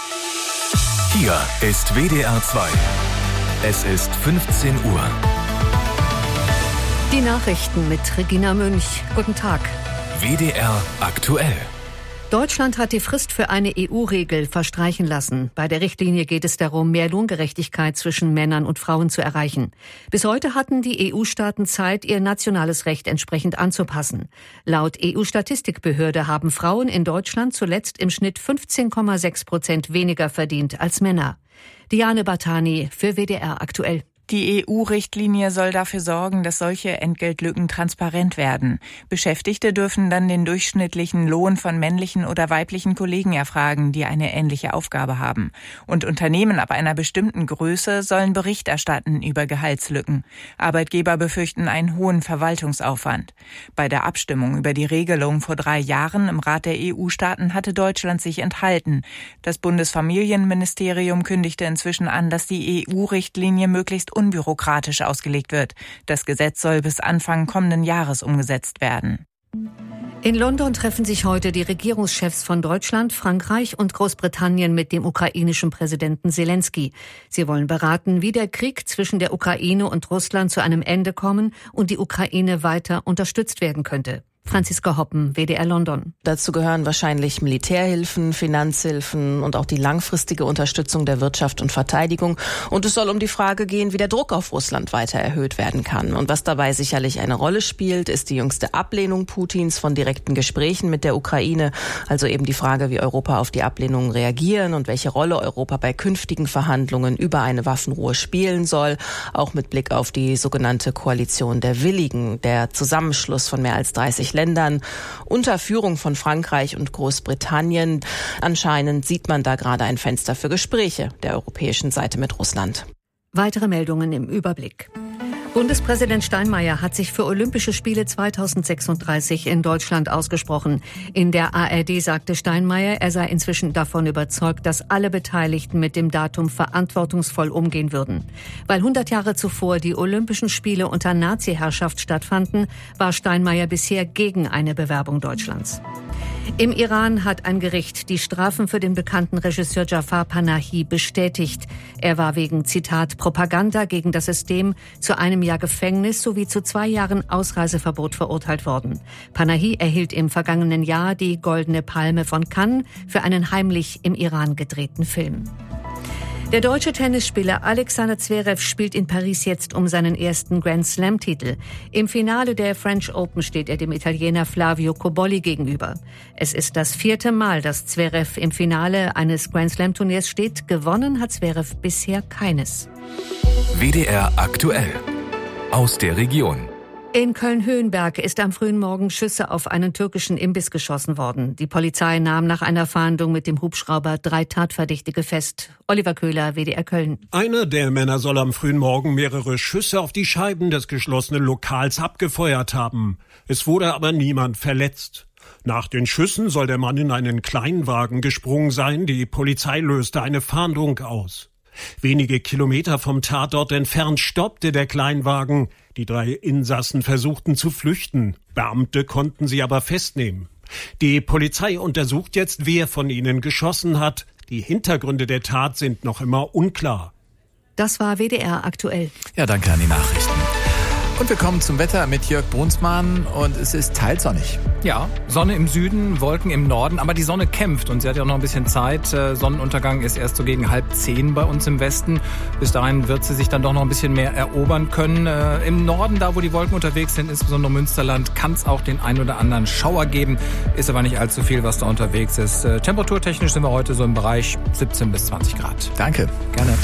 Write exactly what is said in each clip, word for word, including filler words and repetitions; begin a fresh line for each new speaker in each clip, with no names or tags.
Hier ist W D R zwei. Es ist fünfzehn Uhr.
Die Nachrichten mit Regina Münch. Guten Tag.
W D R aktuell.
Deutschland hat die Frist für eine E U-Regel verstreichen lassen. Bei der Richtlinie geht es darum, mehr Lohngerechtigkeit zwischen Männern und Frauen zu erreichen. Bis heute hatten die E U-Staaten Zeit, ihr nationales Recht entsprechend anzupassen. Laut E U-Statistikbehörde haben Frauen in Deutschland zuletzt im Schnitt fünfzehn Komma sechs Prozent weniger verdient als Männer. Diane Bartani für W D R aktuell.
Die E U-Richtlinie soll dafür sorgen, dass solche Entgeltlücken transparent werden. Beschäftigte dürfen dann den durchschnittlichen Lohn von männlichen oder weiblichen Kollegen erfragen, die eine ähnliche Aufgabe haben. Und Unternehmen ab einer bestimmten Größe sollen Bericht erstatten über Gehaltslücken. Arbeitgeber befürchten einen hohen Verwaltungsaufwand. Bei der Abstimmung über die Regelung vor drei Jahren im Rat der E U-Staaten hatte Deutschland sich enthalten. Das Bundesfamilienministerium kündigte inzwischen an, dass die E U-Richtlinie möglichst unbürokratisch ausgelegt wird. Das Gesetz soll bis Anfang kommenden Jahres umgesetzt werden.
In London treffen sich heute die Regierungschefs von Deutschland, Frankreich und Großbritannien mit dem ukrainischen Präsidenten Selenskyj. Sie wollen beraten, wie der Krieg zwischen der Ukraine und Russland zu einem Ende kommen und die Ukraine weiter unterstützt werden könnte. Franziska Hoppen, W D R London.
Dazu gehören wahrscheinlich Militärhilfen, Finanzhilfen und auch die langfristige Unterstützung der Wirtschaft und Verteidigung. Und es soll um die Frage gehen, wie der Druck auf Russland weiter erhöht werden kann. Und was dabei sicherlich eine Rolle spielt, ist die jüngste Ablehnung Putins von direkten Gesprächen mit der Ukraine. Also eben die Frage, wie Europa auf die Ablehnung reagieren und welche Rolle Europa bei künftigen Verhandlungen über eine Waffenruhe spielen soll. Auch mit Blick auf die sogenannte Koalition der Willigen, der Zusammenschluss von mehr als dreißig Ländern unter Führung von Frankreich und Großbritannien. Anscheinend sieht man da gerade ein Fenster für Gespräche der europäischen Seite mit Russland.
Weitere Meldungen im Überblick. Bundespräsident Steinmeier hat sich für Olympische Spiele zweitausendsechsunddreißig in Deutschland ausgesprochen. In der A R D sagte Steinmeier, er sei inzwischen davon überzeugt, dass alle Beteiligten mit dem Datum verantwortungsvoll umgehen würden. Weil hundert Jahre zuvor die Olympischen Spiele unter Nazi-Herrschaft stattfanden, war Steinmeier bisher gegen eine Bewerbung Deutschlands. Im Iran hat ein Gericht die Strafen für den bekannten Regisseur Jafar Panahi bestätigt. Er war wegen, Zitat, Propaganda gegen das System zu einem Jahr Gefängnis sowie zu zwei Jahren Ausreiseverbot verurteilt worden. Panahi erhielt im vergangenen Jahr die Goldene Palme von Cannes für einen heimlich im Iran gedrehten Film. Der deutsche Tennisspieler Alexander Zverev spielt in Paris jetzt um seinen ersten Grand-Slam-Titel. Im Finale der French Open steht er dem Italiener Flavio Cobolli gegenüber. Es ist das vierte Mal, dass Zverev im Finale eines Grand-Slam-Turniers steht. Gewonnen hat Zverev bisher keines.
W D R aktuell. Aus der Region.
In Köln-Höhenberg ist am frühen Morgen Schüsse auf einen türkischen Imbiss geschossen worden. Die Polizei nahm nach einer Fahndung mit dem Hubschrauber drei Tatverdächtige fest. Oliver Köhler, W D R Köln.
Einer der Männer soll am frühen Morgen mehrere Schüsse auf die Scheiben des geschlossenen Lokals abgefeuert haben. Es wurde aber niemand verletzt. Nach den Schüssen soll der Mann in einen Kleinwagen gesprungen sein. Die Polizei löste eine Fahndung aus. Wenige Kilometer vom Tatort entfernt stoppte der Kleinwagen. Die drei Insassen versuchten zu flüchten. Beamte konnten sie aber festnehmen. Die Polizei untersucht jetzt, wer von ihnen geschossen hat. Die Hintergründe der Tat sind noch immer unklar.
Das war W D R aktuell.
Ja, danke an die Nachrichten. Und wir kommen zum Wetter mit Jörg Brunsmann und es ist teils sonnig.
Ja, Sonne im Süden, Wolken im Norden, aber die Sonne kämpft und sie hat ja noch ein bisschen Zeit. Sonnenuntergang ist erst so gegen halb zehn bei uns im Westen. Bis dahin wird sie sich dann doch noch ein bisschen mehr erobern können. Im Norden, da wo die Wolken unterwegs sind, insbesondere Münsterland, kann es auch den ein oder anderen Schauer geben. Ist aber nicht allzu viel, was da unterwegs ist. Temperaturtechnisch sind wir heute so im Bereich siebzehn bis zwanzig Grad.
Danke.
Gerne.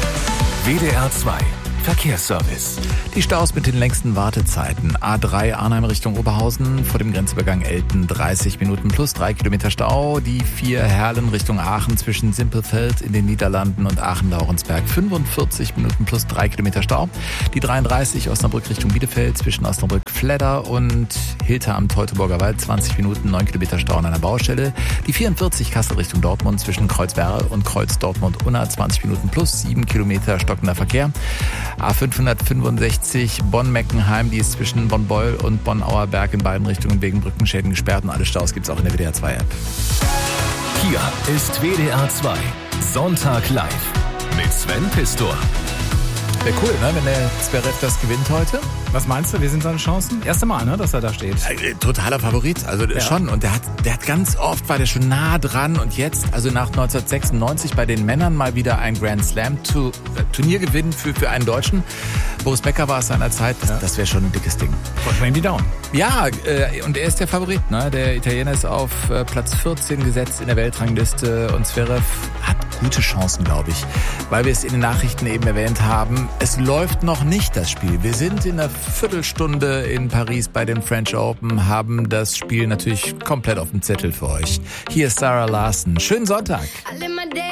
W D R zwei. Verkehrsservice.
Die Staus mit den längsten Wartezeiten. A drei Arnheim Richtung Oberhausen, vor dem Grenzübergang Elten dreißig Minuten plus drei Kilometer Stau. Die vier Herlen Richtung Aachen zwischen Simpelfeld in den Niederlanden und Aachen-Laurensberg fünfundvierzig Minuten plus drei Kilometer Stau. Die dreiunddreißig Osnabrück Richtung Bielefeld zwischen Osnabrück-Fledder und Hilter am Teutoburger Wald zwanzig Minuten, neun Kilometer Stau an einer Baustelle. Die vierundvierzig Kassel Richtung Dortmund zwischen Kreuzwerl und Kreuz Dortmund-Unna zwanzig Minuten plus sieben Kilometer stockender Verkehr. A fünfhundertfünfundsechzig Bonn-Meckenheim, die ist zwischen Bonn-Beul und Bonn-Auerberg in beiden Richtungen wegen Brückenschäden gesperrt und alle Staus gibt es auch in der W D R zwei App.
Hier ist W D R zwei. Sonntag live mit Sven Pistor.
Wäre cool, ne, wenn der Zverev das gewinnt heute.
Was meinst du, wie sind seine Chancen? Erste Mal, ne, dass er da steht.
Äh, totaler Favorit, also ja. schon. Und der hat, der hat ganz oft, war der schon nah dran. Und jetzt, also nach neunzehnhundertsechsundneunzig bei den Männern mal wieder ein Grand Slam -Tu Turniergewinn für, für einen Deutschen. Boris Becker war es seiner Zeit, das, ja. das wäre schon ein dickes Ding.
Drücken wir ihm die Daumen.
Ja, äh, und er ist der Favorit, ne? Der Italiener ist auf äh, Platz vierzehn gesetzt in der Weltrangliste und Zverev hat gute Chancen, glaube ich. Weil wir es in den Nachrichten eben erwähnt haben, es läuft noch nicht das Spiel. Wir sind in einer Viertelstunde in Paris bei den French Open, haben das Spiel natürlich komplett auf dem Zettel für euch. Hier ist Sarah Larson. Schönen Sonntag.